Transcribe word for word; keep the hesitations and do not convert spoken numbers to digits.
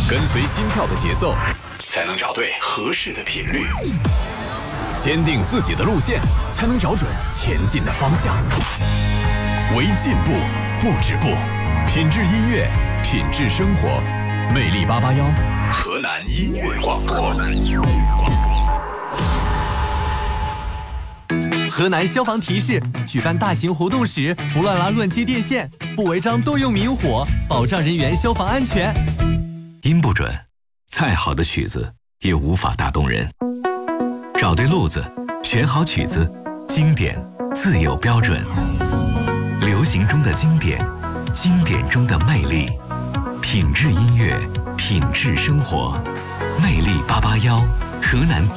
跟随心跳的节奏，才能找对合适的频率；坚定自己的路线，才能找准前进的方向。为进步不止步，品质音乐，品质生活。魅力八八幺，河南音乐广播。 河南消防提示：举办大型活动时，不乱拉乱接电线，不违章多用明火，保障人员消防安全。 音不准，再好的曲子也无法打动人。找对路子，选好曲子，经典自有标准。流行中的经典，经典中的魅力，品质音乐，品质生活。魅力八八幺，河南